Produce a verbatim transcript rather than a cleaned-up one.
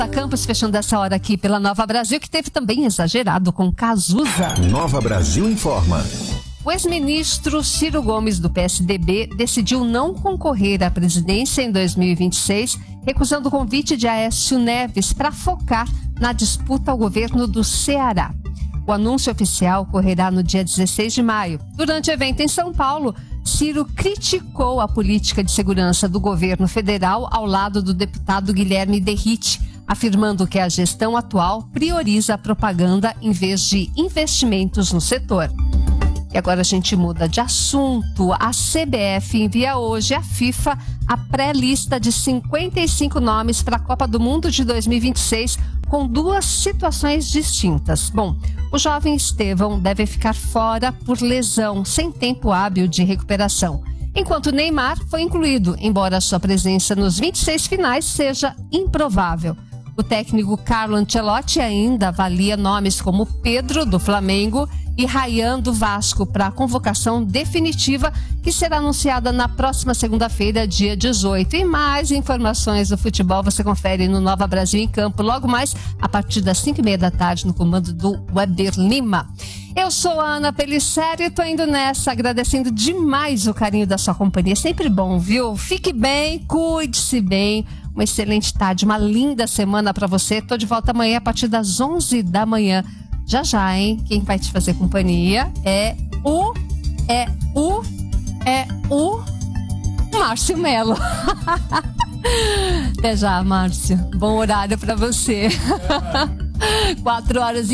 Campos fechando essa hora aqui pela Nova Brasil, que teve também exagerado com Cazuza. Nova Brasil informa. O ex-ministro Ciro Gomes, do P S D B, decidiu não concorrer à presidência em dois mil e vinte e seis, recusando o convite de Aécio Neves para focar na disputa ao governo do Ceará. O anúncio oficial ocorrerá no dia dezesseis de maio. Durante o evento em São Paulo, Ciro criticou a política de segurança do governo federal ao lado do deputado Guilherme Derrite, afirmando que a gestão atual prioriza a propaganda em vez de investimentos no setor. E agora a gente muda de assunto. A C B F envia hoje à FIFA a pré-lista de cinquenta e cinco nomes para a Copa do Mundo de dois mil e vinte e seis, com duas situações distintas. Bom, o jovem Estevão deve ficar fora por lesão, sem tempo hábil de recuperação, enquanto Neymar foi incluído, embora sua presença nos vinte e seis finais seja improvável. O técnico Carlo Ancelotti ainda avalia nomes como Pedro, do Flamengo, e Ryan, do Vasco, para a convocação definitiva que será anunciada na próxima segunda-feira, dia dezoito. E mais informações do futebol você confere no Nova Brasil em Campo, logo mais a partir das cinco e meia da tarde, no comando do Weber Lima. Eu sou a Ana Pelisseri e tô indo nessa, agradecendo demais o carinho da sua companhia. Sempre bom, viu? Fique bem, cuide-se bem. Uma excelente tarde, uma linda semana para você. Tô de volta amanhã a partir das onze da manhã. Já já, hein? Quem vai te fazer companhia é o... É o... É o... Márcio Melo. Até já, Márcio. Bom horário para você. Quatro horas e